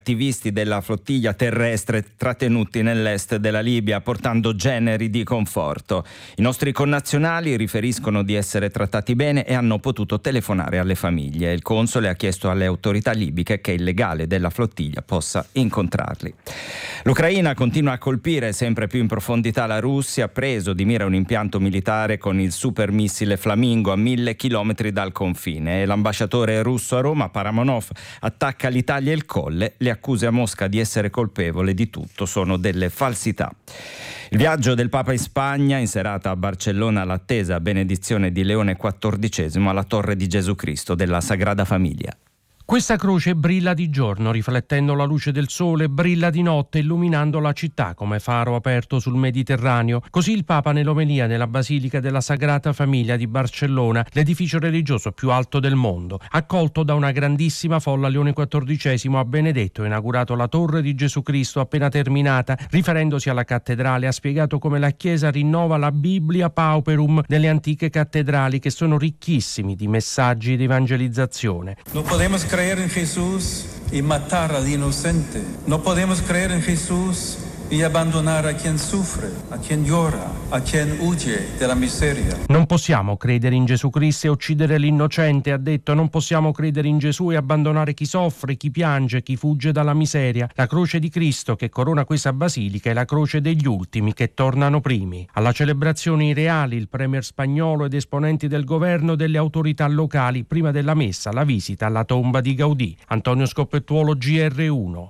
attivisti della flottiglia terrestre trattenuti nell'est della Libia, portando generi di conforto. I nostri connazionali riferiscono di essere trattati bene e hanno potuto telefonare alle famiglie. Il console ha chiesto alle autorità libiche che il legale della flottiglia possa incontrarli. L'Ucraina continua a colpire sempre più in profondità la Russia, preso di mira un impianto militare con il supermissile Flamingo a 1000 chilometri dal confine, e l'ambasciatore russo a Roma, Paramonov, attacca l'Italia e il Colle. Le accuse a Mosca di essere colpevole di tutto sono delle falsità. Il viaggio del Papa in Spagna, in serata a Barcellona all'attesa benedizione di Leone XIV alla Torre di Gesù Cristo della Sagrada Famiglia. Questa croce brilla di giorno, riflettendo la luce del sole, brilla di notte, illuminando la città come faro aperto sul Mediterraneo. Così il Papa nell'omelia nella Basilica della Sagrada Famiglia di Barcellona, l'edificio religioso più alto del mondo. Accolto da una grandissima folla, Leone XIV ha benedetto e inaugurato la Torre di Gesù Cristo appena terminata. Riferendosi alla cattedrale, ha spiegato come la Chiesa rinnova la Biblia Pauperum delle antiche cattedrali, che sono ricchissimi di messaggi di evangelizzazione. Non podemos creer en Jesús y matar al inocente. No podemos creer en Jesús y abandonar a quien sufre, a quien llora, a quien huye della miseria. Non possiamo credere in Gesù Cristo e uccidere l'innocente, ha detto. Non possiamo credere in Gesù e abbandonare chi soffre, chi piange, chi fugge dalla miseria. La croce di Cristo che corona questa basilica è la croce degli ultimi che tornano primi. Alla celebrazione i reali, il premier spagnolo ed esponenti del governo, delle autorità locali. Prima della messa, la visita alla tomba di Gaudì. Antonio Scoppettuolo, GR1.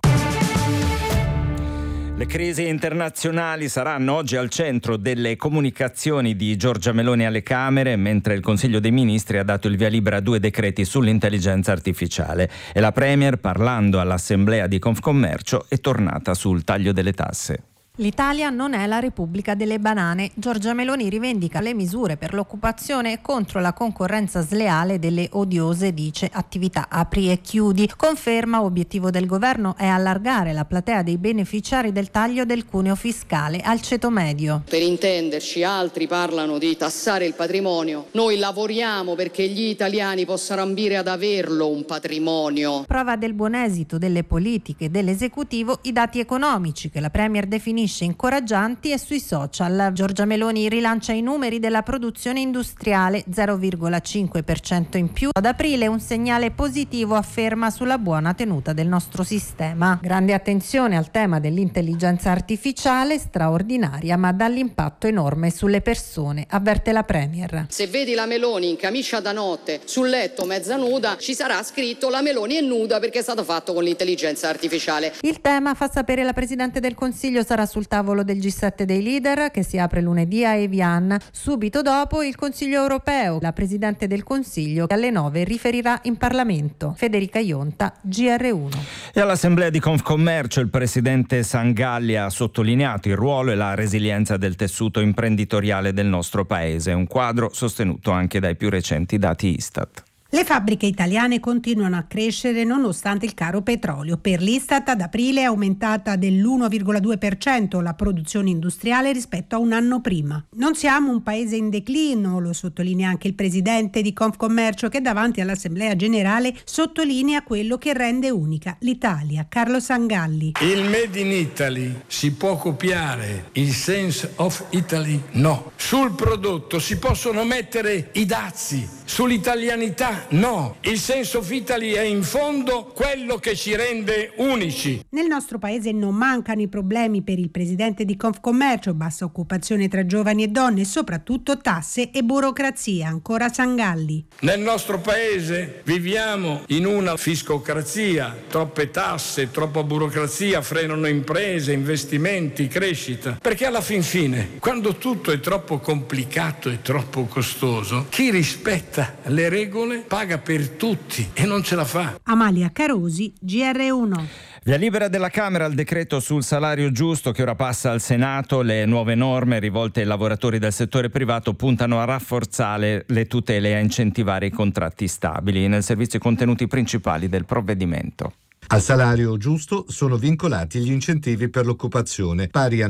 Le crisi internazionali saranno oggi al centro delle comunicazioni di Giorgia Meloni alle Camere, mentre il Consiglio dei Ministri ha dato il via libera a 2 decreti sull'intelligenza artificiale, e la Premier, parlando all'Assemblea di Confcommercio, è tornata sul taglio delle tasse. L'Italia non è la Repubblica delle banane. Giorgia Meloni rivendica le misure per l'occupazione e contro la concorrenza sleale delle odiose, dice, attività apri e chiudi. Conferma, obiettivo del governo è allargare la platea dei beneficiari del taglio del cuneo fiscale al ceto medio. Per intenderci, altri parlano di tassare il patrimonio. Noi lavoriamo perché gli italiani possano ambire ad averlo un patrimonio. Prova del buon esito delle politiche dell'esecutivo i dati economici che la Premier definisce incoraggianti, e sui social Giorgia Meloni rilancia i numeri della produzione industriale, 0,5% in più ad aprile, un segnale positivo, afferma, sulla buona tenuta del nostro sistema. Grande attenzione al tema dell'intelligenza artificiale, straordinaria ma dall'impatto enorme sulle persone, avverte la Premier. Se vedi la Meloni in camicia da notte sul letto mezza nuda, ci sarà scritto la Meloni è nuda perché è stato fatto con l'intelligenza artificiale. Il tema, fa sapere la Presidente del Consiglio, sarà sul tavolo del G7 dei leader che si apre lunedì a Evian. Subito dopo il Consiglio europeo. La Presidente del Consiglio alle 9 riferirà in Parlamento. Federica Ionta, GR1. E all'Assemblea di Confcommercio il Presidente Sangalli ha sottolineato il ruolo e la resilienza del tessuto imprenditoriale del nostro Paese, un quadro sostenuto anche dai più recenti dati Istat. Le fabbriche italiane continuano a crescere nonostante il caro petrolio. Per l'Istat ad aprile è aumentata dell'1,2% la produzione industriale rispetto a un anno prima. Non siamo un paese in declino, lo sottolinea anche il presidente di Confcommercio, che davanti all'Assemblea Generale sottolinea quello che rende unica l'Italia. Carlo Sangalli. Il Made in Italy si può copiare, il Sense of Italy no. Sul prodotto si possono mettere i dazi, sull'italianità no. Il Sense of Italy è in fondo quello che ci rende unici. Nel nostro paese non mancano i problemi per il presidente di Confcommercio: bassa occupazione tra giovani e donne e soprattutto tasse e burocrazia. Ancora Sangalli. Nel nostro paese viviamo in una fiscocrazia, troppe tasse, troppa burocrazia frenano imprese, investimenti, crescita. Perché alla fin fine, quando tutto è troppo complicato e troppo costoso, chi rispetta le regole paga per tutti e non ce la fa. Amalia Carosi, GR1. Via libera della Camera al decreto sul salario giusto che ora passa al Senato. Le nuove norme rivolte ai lavoratori del settore privato puntano a rafforzare le tutele e a incentivare i contratti stabili. Nel servizio i contenuti principali del provvedimento. Al salario giusto sono vincolati gli incentivi per l'occupazione, pari a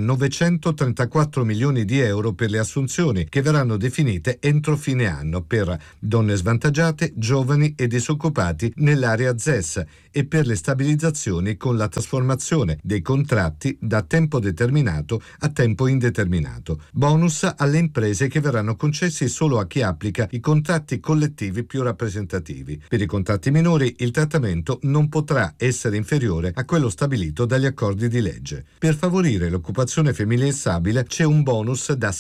934 milioni di euro per le assunzioni che verranno definite entro fine anno per donne svantaggiate, giovani e disoccupati nell'area ZES e per le stabilizzazioni con la trasformazione dei contratti da tempo determinato a tempo indeterminato. Bonus alle imprese che verranno concessi solo a chi applica i contratti collettivi più rappresentativi. Per i contratti minori il trattamento non potrà essere inferiore a quello stabilito dagli accordi di legge. Per favorire l'occupazione femminile stabile c'è un bonus da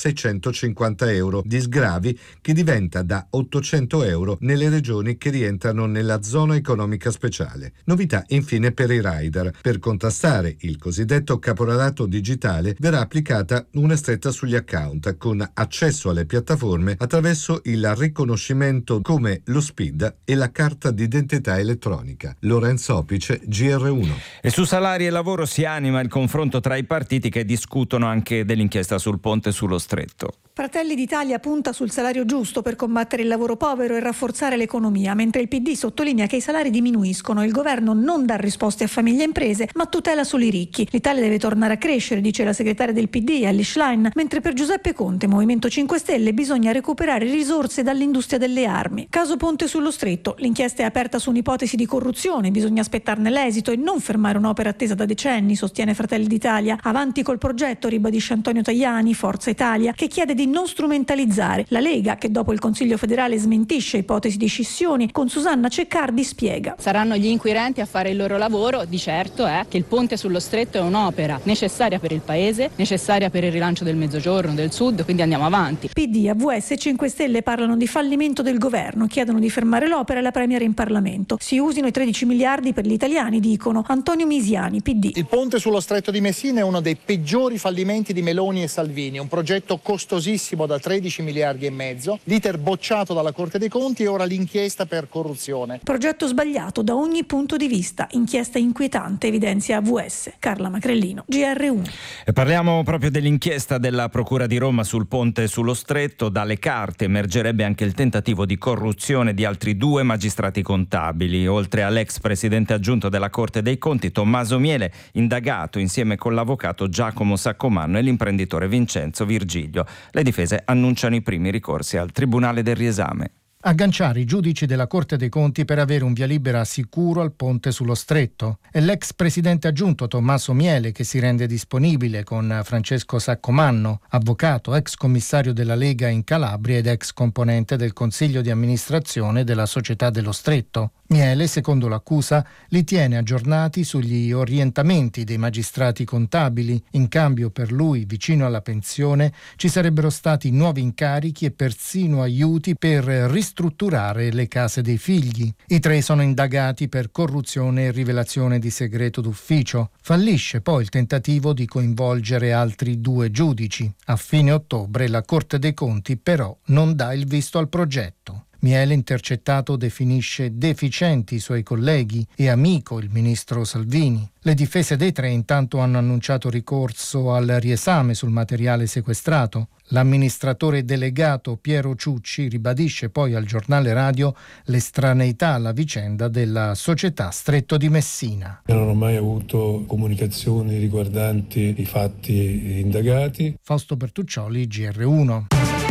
650 euro di sgravi che diventa da 800 euro nelle regioni che rientrano nella zona economica speciale. Novità infine per i rider. Per contrastare il cosiddetto caporalato digitale verrà applicata una stretta sugli account con accesso alle piattaforme attraverso il riconoscimento come lo SPID e la carta d'identità elettronica. Lorenzo Opice, GR1. E su salari e lavoro si anima il confronto tra i partiti che discutono anche dell'inchiesta sul ponte sullo Stretto. Fratelli d'Italia punta sul salario giusto per combattere il lavoro povero e rafforzare l'economia, mentre il PD sottolinea che i salari diminuiscono. Il governo non dà risposte a famiglie e imprese, ma tutela solo i ricchi. L'Italia deve tornare a crescere, dice la segretaria del PD, Elly Schlein, mentre per Giuseppe Conte, Movimento 5 Stelle, bisogna recuperare risorse dall'industria delle armi. Caso ponte sullo Stretto, l'inchiesta è aperta su un'ipotesi di corruzione, bisogna aspettarne l'esito e non fermare un'opera attesa da decenni, sostiene Fratelli d'Italia. Avanti col progetto, ribadisce Antonio Tajani, Forza Italia, che chiede di non strumentalizzare. La Lega, che dopo il Consiglio federale smentisce ipotesi di scissioni, con Susanna Ceccardi spiega. Saranno gli inquirenti a fare il loro lavoro, di certo è che il ponte sullo Stretto è un'opera necessaria per il Paese, necessaria per il rilancio del Mezzogiorno, del Sud, quindi andiamo avanti. PD, AVS e 5 Stelle parlano di fallimento del governo, chiedono di fermare l'opera e la premiera in Parlamento. Si usino i 13 miliardi per gli italiani, dicono. Antonio Misiani, PD. Il ponte sullo Stretto di Messina è uno dei peggiori fallimenti di Meloni e Salvini, un progetto costosissimo da 13 miliardi e mezzo, l'iter bocciato dalla Corte dei Conti e ora l'inchiesta per corruzione. Progetto sbagliato da ogni punto di vista, inchiesta inquietante, evidenzia AVS. Carla Macrellino, GR1. E parliamo proprio dell'inchiesta della Procura di Roma sul ponte sullo Stretto. Dalle carte emergerebbe anche il tentativo di corruzione di altri 2 magistrati contabili, oltre all'ex presidente aggiunto della Corte dei Conti Tommaso Miele, indagato insieme con l'avvocato Giacomo Saccomanno e l'imprenditore Vincenzo Virgilio. Le difese annunciano i primi ricorsi al Tribunale del Riesame. Agganciare i giudici della Corte dei Conti per avere un via libera sicuro al ponte sullo Stretto. È l'ex presidente aggiunto Tommaso Miele che si rende disponibile con Francesco Saccomanno, avvocato, ex commissario della Lega in Calabria ed ex componente del Consiglio di amministrazione della Società dello Stretto. Miele, secondo l'accusa, li tiene aggiornati sugli orientamenti dei magistrati contabili. In cambio, per lui, vicino alla pensione, ci sarebbero stati nuovi incarichi e persino aiuti per ristrutturare le case dei figli. I 3 sono indagati per corruzione e rivelazione di segreto d'ufficio. Fallisce poi il tentativo di coinvolgere altri 2 giudici. A fine ottobre la Corte dei Conti però non dà il visto al progetto. Miele, intercettato, definisce deficienti i suoi colleghi e amico il ministro Salvini. Le difese dei 3 intanto hanno annunciato ricorso al riesame sul materiale sequestrato. L'amministratore delegato Piero Ciucci ribadisce poi al giornale radio l'estraneità alla vicenda della società Stretto di Messina. Non ho mai avuto comunicazioni riguardanti i fatti indagati. Fausto Bertuccioli, GR1.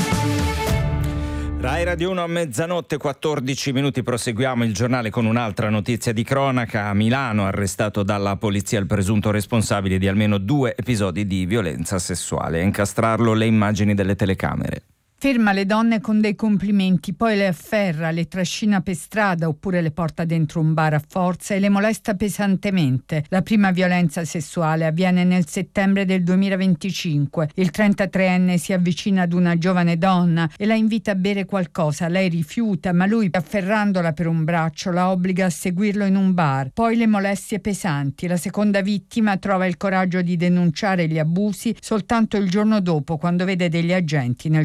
Rai Radio 1 a mezzanotte 14 minuti, proseguiamo il giornale con un'altra notizia di cronaca. A Milano arrestato dalla polizia il presunto responsabile di almeno 2 episodi di violenza sessuale. A incastrarlo le immagini delle telecamere. Ferma le donne con dei complimenti, poi le afferra, le trascina per strada oppure le porta dentro un bar a forza e le molesta pesantemente. La prima violenza sessuale avviene nel settembre del 2025. Il 33enne si avvicina ad una giovane donna e la invita a bere qualcosa. Lei rifiuta, ma lui, afferrandola per un braccio, la obbliga a seguirlo in un bar. Poi le molestie pesanti. La seconda vittima trova il coraggio di denunciare gli abusi soltanto il giorno dopo, quando vede degli agenti nel centro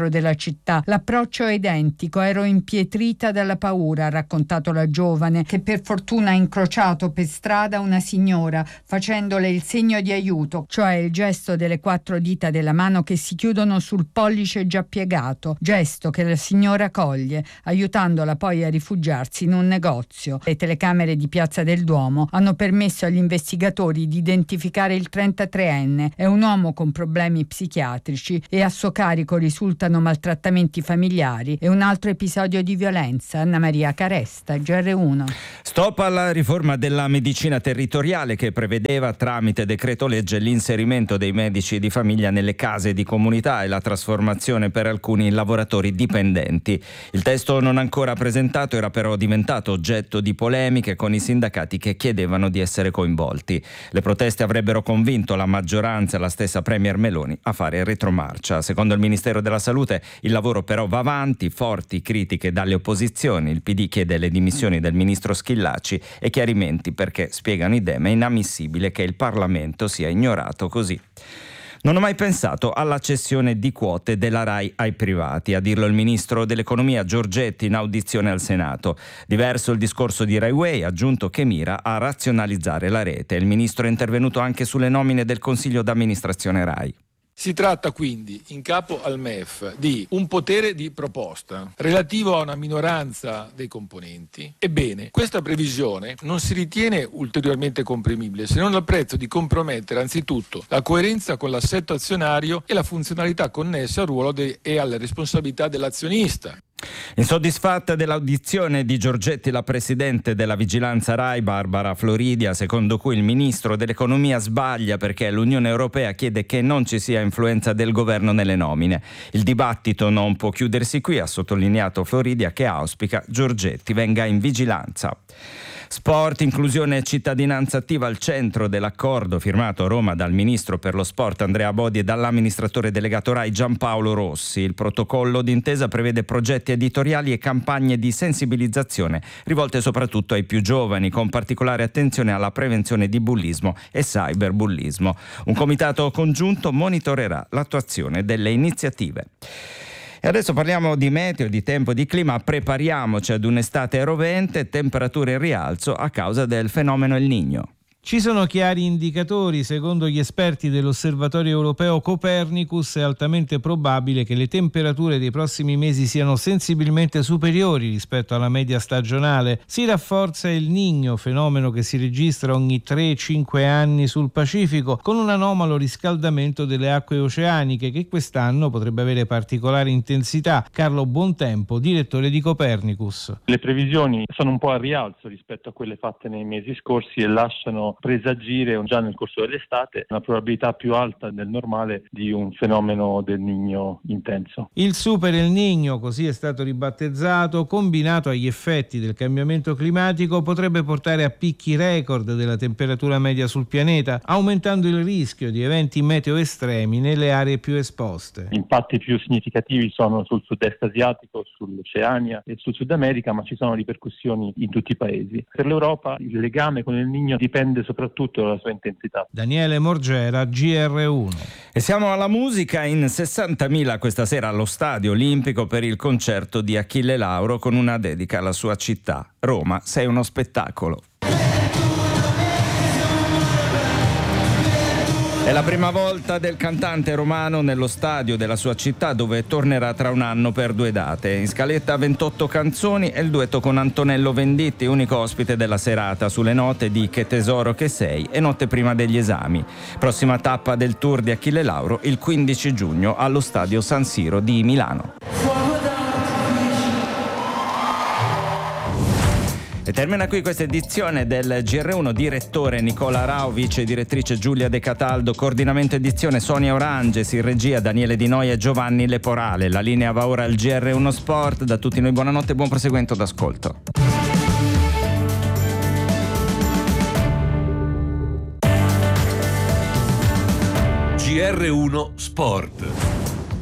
della città. L'approccio è identico, ero impietrita dalla paura, ha raccontato la giovane, che per fortuna ha incrociato per strada una signora facendole il segno di aiuto, cioè il gesto delle 4 dita della mano che si chiudono sul pollice già piegato, gesto che la signora coglie, aiutandola poi a rifugiarsi in un negozio. Le telecamere di Piazza del Duomo hanno permesso agli investigatori di identificare il 33enne. È un uomo con problemi psichiatrici e a suo carico risultano maltrattamenti familiari e un altro episodio di violenza. Anna Maria Caresta, GR1. Stop alla riforma della medicina territoriale che prevedeva tramite decreto legge l'inserimento dei medici di famiglia nelle case di comunità e la trasformazione per alcuni lavoratori dipendenti. Il testo non ancora presentato era però diventato oggetto di polemiche con i sindacati che chiedevano di essere coinvolti. Le proteste avrebbero convinto la maggioranza e la stessa Premier Meloni a fare retromarcia. Secondo il Ministero della Salute il lavoro però va avanti, forti critiche dalle opposizioni. Il PD chiede le dimissioni del ministro Schillaci e chiarimenti perché, spiegano i Dem, è inammissibile che il Parlamento sia ignorato così. Non ho mai pensato alla cessione di quote della RAI ai privati, a dirlo il ministro dell'economia Giorgetti in audizione al Senato. Diverso il discorso di Rai Way, aggiunto che mira a razionalizzare la rete. Il ministro è intervenuto anche sulle nomine del Consiglio d'amministrazione RAI. Si tratta quindi, in capo al MEF, di un potere di proposta relativo a una minoranza dei componenti. Ebbene, questa previsione non si ritiene ulteriormente comprimibile se non al prezzo di compromettere anzitutto la coerenza con l'assetto azionario e la funzionalità connessa al ruolo e alle responsabilità dell'azionista. Insoddisfatta dell'audizione di Giorgetti, la presidente della vigilanza RAI Barbara Floridia, secondo cui il ministro dell'economia sbaglia perché l'Unione Europea chiede che non ci sia influenza del governo nelle nomine. Il dibattito non può chiudersi qui, ha sottolineato Floridia, che auspica Giorgetti venga in vigilanza. Sport, inclusione e cittadinanza attiva al centro dell'accordo firmato a Roma dal ministro per lo sport Andrea Bodi e dall'amministratore delegato RAI Giampaolo Rossi. Il protocollo d'intesa prevede progetti editoriali e campagne di sensibilizzazione rivolte soprattutto ai più giovani, con particolare attenzione alla prevenzione di bullismo e cyberbullismo. Un comitato congiunto monitorerà l'attuazione delle iniziative. E adesso parliamo di meteo, di tempo, di clima. Prepariamoci ad un'estate rovente, temperature in rialzo a causa del fenomeno El Niño. Ci sono chiari indicatori. Secondo gli esperti dell'Osservatorio Europeo Copernicus è altamente probabile che le temperature dei prossimi mesi siano sensibilmente superiori rispetto alla media stagionale. Si rafforza El Niño, fenomeno che si registra ogni 3-5 anni sul Pacifico, con un anomalo riscaldamento delle acque oceaniche che quest'anno potrebbe avere particolare intensità. Carlo Bontempo, direttore di Copernicus. Le previsioni sono un po' a rialzo rispetto a quelle fatte nei mesi scorsi e lasciano presagire già nel corso dell'estate una probabilità più alta del normale di un fenomeno del Niño intenso. Il Super El Niño, così è stato ribattezzato, combinato agli effetti del cambiamento climatico, potrebbe portare a picchi record della temperatura media sul pianeta, aumentando il rischio di eventi meteo estremi nelle aree più esposte. Gli impatti più significativi sono sul sud-est asiatico, sull'Oceania e sul Sud America, ma ci sono ripercussioni in tutti i paesi. Per l'Europa il legame con il Niño dipende soprattutto dalla sua intensità. Daniele Morgera, GR1. E siamo alla musica. In 60.000 questa sera allo Stadio Olimpico per il concerto di Achille Lauro con una dedica alla sua città. Roma, sei uno spettacolo. È la prima volta del cantante romano nello stadio della sua città, dove tornerà tra un anno per 2 date. In scaletta 28 canzoni e il duetto con Antonello Venditti, unico ospite della serata, sulle note di Che tesoro che sei e Notte prima degli esami. Prossima tappa del tour di Achille Lauro il 15 giugno allo stadio San Siro di Milano. E termina qui questa edizione del GR1. Direttore Nicola Rao, vice direttrice Giulia De Cataldo, coordinamento edizione Sonia Oranges, in regia Daniele Di Noia e Giovanni Leporale. La linea va ora al GR1 Sport. Da tutti noi buonanotte e buon proseguimento d'ascolto. GR1 Sport.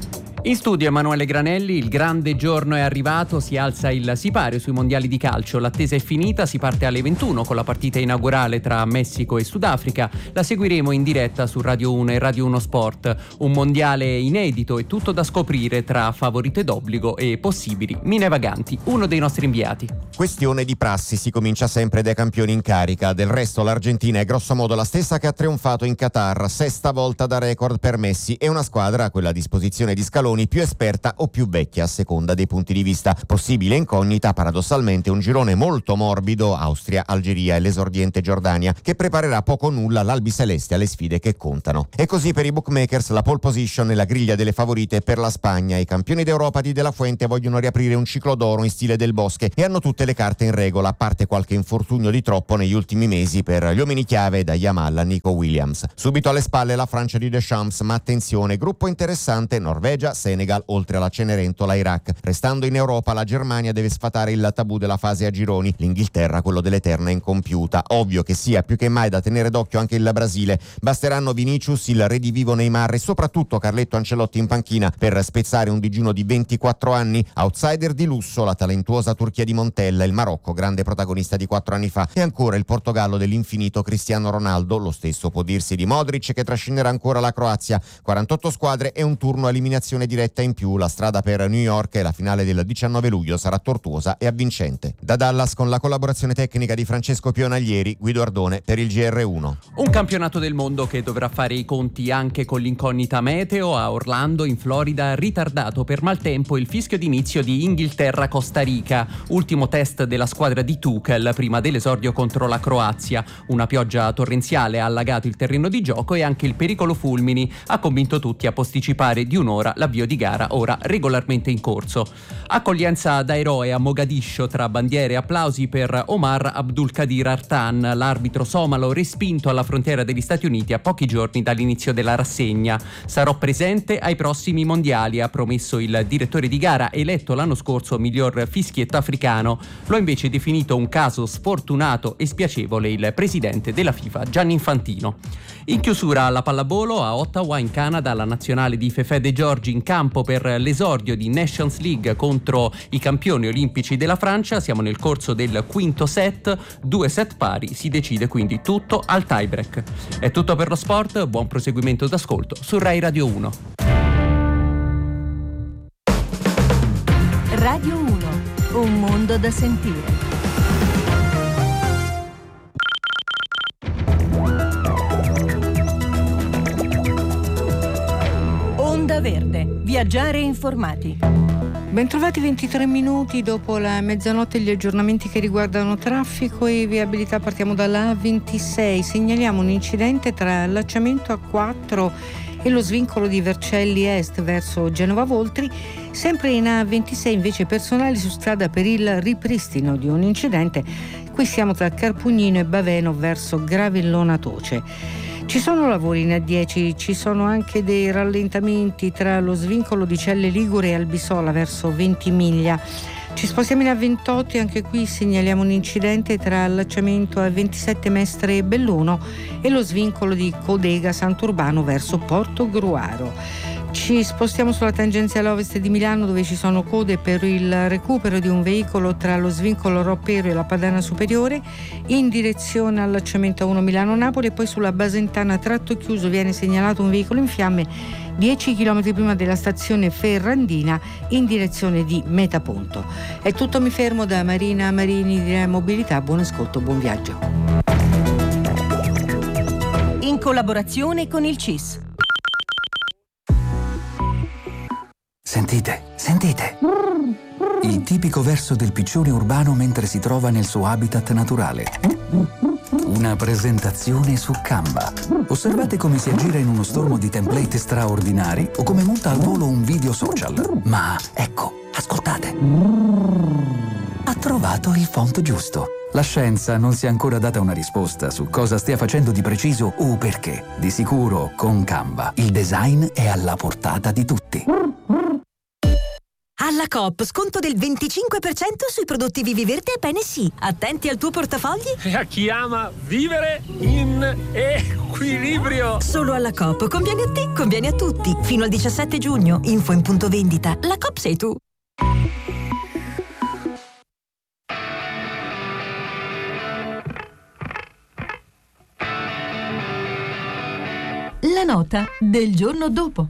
In studio Emanuele Granelli, il grande giorno è arrivato, si alza il sipario sui mondiali di calcio, l'attesa è finita, si parte alle 21 con la partita inaugurale tra Messico e Sudafrica, la seguiremo in diretta su Radio 1 e Radio 1 Sport, un mondiale inedito e tutto da scoprire tra favorite d'obbligo e possibili mine vaganti, uno dei nostri inviati. Questione di prassi, si comincia sempre dai campioni in carica, del resto l'Argentina è grossomodo la stessa che ha trionfato in Qatar, sesta volta da record per Messi e una squadra, quella a disposizione di Scaloni, più esperta o più vecchia a seconda dei punti di vista. Possibile incognita, paradossalmente, un girone molto morbido, Austria, Algeria e l'esordiente Giordania, che preparerà poco o nulla l'albiceleste alle sfide che contano. E così per i bookmakers la pole position e la griglia delle favorite per la Spagna. I campioni d'Europa di De La Fuente vogliono riaprire un ciclo d'oro in stile Del Bosque e hanno tutte le carte in regola, a parte qualche infortunio di troppo negli ultimi mesi per gli uomini chiave da Yamal a Nico Williams. Subito alle spalle la Francia di Deschamps, ma attenzione, gruppo interessante: Norvegia, Senegal, oltre alla Cenerentola, Iraq. Restando in Europa, la Germania deve sfatare il tabù della fase a gironi, l'Inghilterra quello dell'eterna incompiuta. Ovvio che sia più che mai da tenere d'occhio anche il Brasile. Basteranno Vinicius, il redivivo Neymar e soprattutto Carletto Ancelotti in panchina per spezzare un digiuno di 24 anni. Outsider di lusso la talentuosa Turchia di Montella, il Marocco grande protagonista di 4 anni fa e ancora il Portogallo dell'infinito Cristiano Ronaldo. Lo stesso può dirsi di Modric, che trascinerà ancora la Croazia. 48 squadre e un turno a eliminazione diretta in più. La strada per New York e la finale del 19 luglio sarà tortuosa e avvincente. Da Dallas, con la collaborazione tecnica di Francesco Pionaglieri, Guido Ardone per il GR1. Un campionato del mondo che dovrà fare i conti anche con l'incognita meteo. A Orlando, in Florida, ritardato per maltempo il fischio d'inizio di Inghilterra-Costa Rica, ultimo test della squadra di Tuchel prima dell'esordio contro la Croazia. Una pioggia torrenziale ha allagato il terreno di gioco e anche il pericolo fulmini ha convinto tutti a posticipare di un'ora l'avvio di gara, ora regolarmente in corso. Accoglienza da eroe a Mogadiscio tra bandiere e applausi per Omar Abdulkadir Artan, l'arbitro somalo respinto alla frontiera degli Stati Uniti a pochi giorni dall'inizio della rassegna. Sarò presente ai prossimi mondiali, ha promesso il direttore di gara, eletto l'anno scorso miglior fischietto africano. Lo ha invece definito un caso sfortunato e spiacevole il presidente della FIFA Gianni Infantino. In chiusura alla pallavolo, a Ottawa in Canada, la nazionale di Fefè De Giorgi in campo per l'esordio di Nations League contro i campioni olimpici della Francia. Siamo nel corso del quinto set, 2 set pari, si decide quindi tutto al tie-break. È tutto per lo sport, buon proseguimento d'ascolto su Rai Radio 1. Radio 1, un mondo da sentire. Onda Verde, viaggiare informati. Bentrovati, 23 minuti dopo la mezzanotte, gli aggiornamenti che riguardano traffico e viabilità. Partiamo dalla A26, segnaliamo un incidente tra allacciamento A4 e lo svincolo di Vercelli Est verso Genova Voltri. Sempre in A26 invece personali su strada per il ripristino di un incidente. Qui siamo tra Carpugnino e Baveno verso Gravellona Toce. Ci sono lavori in A10, ci sono anche dei rallentamenti tra lo svincolo di Celle Ligure e Albisola verso Ventimiglia. Ci spostiamo in A28 e anche qui segnaliamo un incidente tra allacciamento A27 Mestre e Belluno e lo svincolo di Codega Sant'Urbano verso Porto Gruaro. Ci spostiamo sulla tangenziale ovest di Milano, dove ci sono code per il recupero di un veicolo tra lo svincolo Roppero e la Padana Superiore in direzione allacciamento A1 Milano-Napoli, e poi sulla Basentana tratto chiuso viene segnalato un veicolo in fiamme 10 km prima della stazione Ferrandina in direzione di Metaponto. È tutto, mi fermo. Da Marina Marini di Mobilità, buon ascolto, buon viaggio. In collaborazione con il CIS. Sentite, sentite! Il tipico verso del piccione urbano mentre si trova nel suo habitat naturale. Una presentazione su Canva. Osservate come si aggira in uno stormo di template straordinari o come monta al volo un video social. Ma ecco, ascoltate. Ha trovato il font giusto. La scienza non si è ancora data una risposta su cosa stia facendo di preciso o perché. Di sicuro, con Canva, il design è alla portata di tutti. Alla Coop sconto del 25% sui prodotti Vivi Verde e Bene Sì. Attenti al tuo portafogli. E a chi ama vivere in equilibrio. Solo alla Coop. Conviene a te, conviene a tutti. Fino al 17 giugno. Info in punto vendita. La Coop sei tu. La nota del giorno dopo.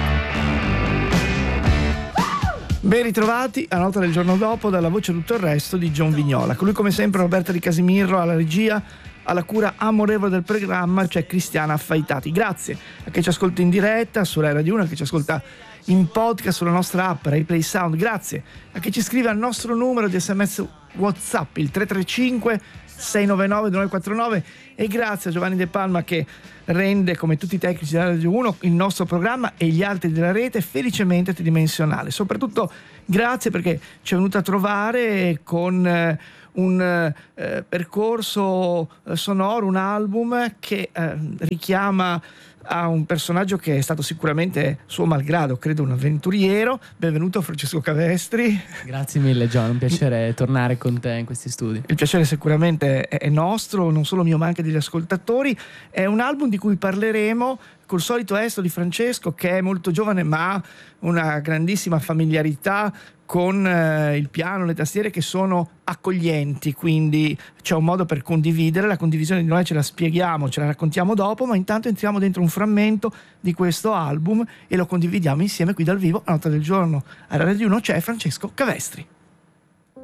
Ben ritrovati a Nota del giorno dopo dalla voce Tutto il resto di John Vignola. Con lui come sempre Roberta Di Casimiro alla regia, alla cura amorevole del programma c'è Cristiana Affaitati. Grazie a chi ci ascolta in diretta su Rai Radio 1, a chi ci ascolta in podcast sulla nostra app Rai Play Sound. Grazie a chi ci scrive al nostro numero di SMS WhatsApp, il 335 699 2949, e grazie a Giovanni De Palma che rende, come tutti i tecnici della Radio 1, il nostro programma e gli altri della rete felicemente tridimensionale. Soprattutto grazie perché ci è venuto a trovare con un percorso sonoro, un album che richiama a un personaggio che è stato sicuramente suo malgrado, credo un avventuriero. Benvenuto Francesco Cavestri. Grazie mille John, un piacere tornare con te in questi studi. Il piacere sicuramente è nostro, non solo mio ma anche degli ascoltatori. È un album di cui parleremo col solito estro di Francesco, che è molto giovane ma ha una grandissima familiarità con il piano, le tastiere che sono accoglienti, quindi c'è un modo per condividere. La condivisione di noi ce la spieghiamo, ce la raccontiamo dopo, ma intanto entriamo dentro un frammento di questo album e lo condividiamo insieme qui dal vivo. A Nota del giorno alla Radio 1 c'è Francesco Cavestri.